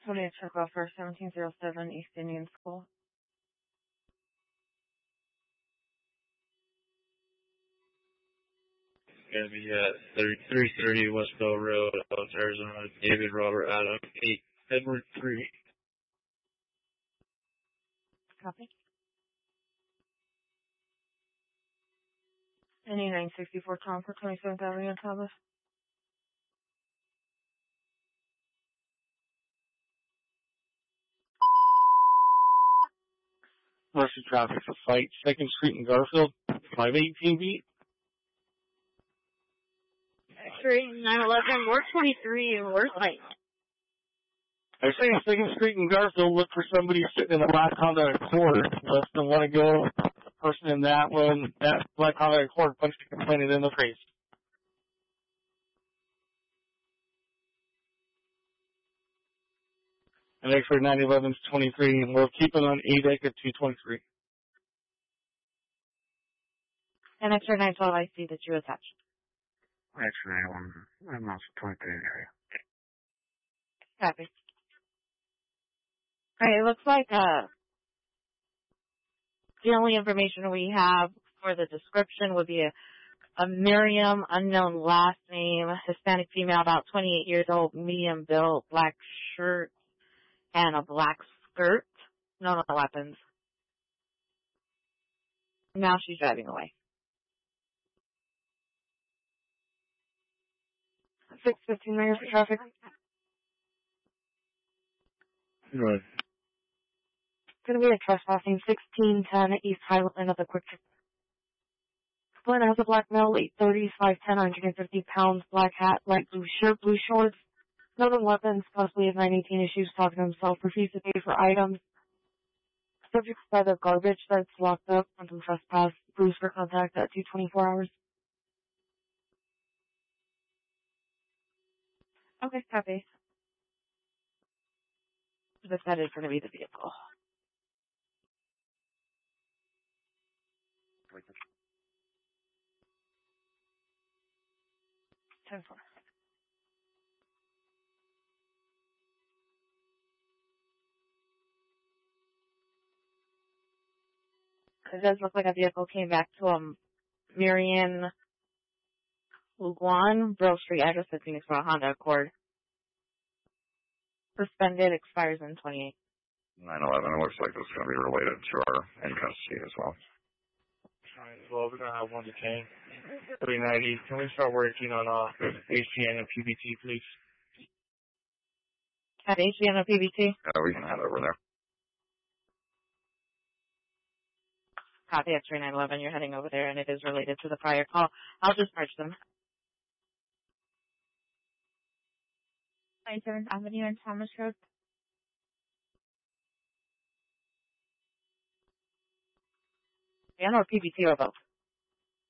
28 took off for 1707 East Indian School. Gonna be at 330 Westville Road, Ellis, Arizona. David Robert Adam 8 Edward 3. Copy. Any 964 Tom for 27th Avenue and Thomas. Mercy traffic to fight 2nd Street in Garfield, 518 beat. X-ray 911, we're 23 and we're like. I say on 2nd Street in Garfield, look for somebody sitting in a black Honda Accord. Less than want to go. The person in that one, that black Honda Accord punched the complainant in the face. And X-ray 911 is 23, and we'll keep it on ADEC at 223. And X-ray 912, I see that you attached. X-ray 911, I'm also 23 area. Copy. Alright, it looks like, the only information we have for the description would be a Miriam, unknown last name, Hispanic female, about 28 years old, medium build, black shirt, and a black skirt. No weapons. Now she's driving away. 615 minutes of traffic. Right. Going to be a trespassing 1610 East Highland of the Quick Trip. Flynn has a black male, late 30s, 5'10", 150 pounds, black hat, light blue shirt, blue shorts. No weapons, possibly has 918 issues, talking to himself, refused to pay for items. Subject by the garbage that's locked up, quantum trespass, bruised for contact at 224 hours. Okay, copy. That is going to be the vehicle. Ten four. It does look like a vehicle came back to Marion Luguan, Brill Street, address at Phoenix for a Honda Accord. Suspended, expires in 28. 911, it looks like it's going to be related to our in custody as well. Alright, well, we're going to have one detained. 390. Can we start working on HGN and PBT, please? At HGN and PBT? Yeah, we can head over there. Copy X-ray 911, you're heading over there, and it is related to the prior call. I'll just merge them. 27th Avenue and Thomas Road. And or PBT or both.